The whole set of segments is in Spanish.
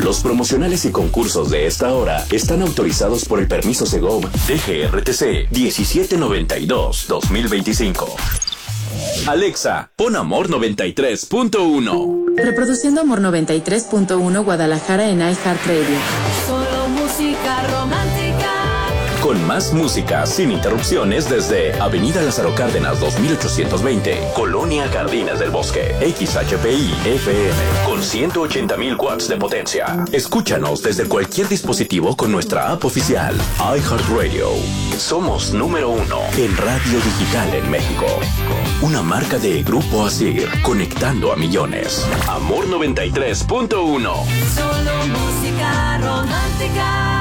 Los promocionales y concursos de esta hora están autorizados por el permiso Segov DGRTC 1792-2025. Alexa, pon Amor 93.1. Reproduciendo Amor 93.1 Guadalajara en iHeartRadio. Solo música romántica. Con más música sin interrupciones desde Avenida Lázaro Cárdenas 2820, Colonia Jardines del Bosque, XHPI FM, con 180,000 watts de potencia. Escúchanos desde cualquier dispositivo con nuestra app oficial, iHeartRadio. Somos número 1 en radio digital en México. Una marca de Grupo Asir, conectando a millones. Amor 93.1. Solo música romántica.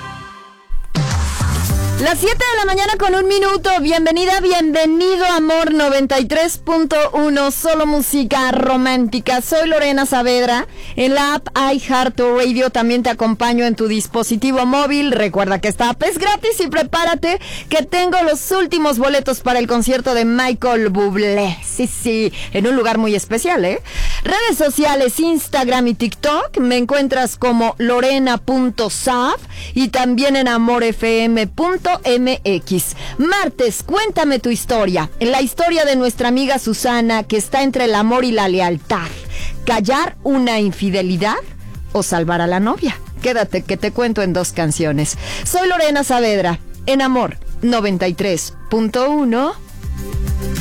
Las 7 de la mañana con 1 minuto. Bienvenida, bienvenido a Amor 93.1, solo música romántica. Soy Lorena Saavedra. En la app iHeartRadio también te acompaño en tu dispositivo móvil. Recuerda que esta app es gratis y prepárate que tengo los últimos boletos para el concierto de Michael Bublé. Sí, en un lugar muy especial, ¿eh? Redes sociales, Instagram y TikTok, me encuentras como lorena.saab y también en amorfm.mx. Martes, cuéntame tu historia. La historia de nuestra amiga Susana, que está entre el amor y la lealtad. ¿Callar una infidelidad o salvar a la novia? Quédate que te cuento en 2 canciones. Soy Lorena Saavedra, en Amor 93.1.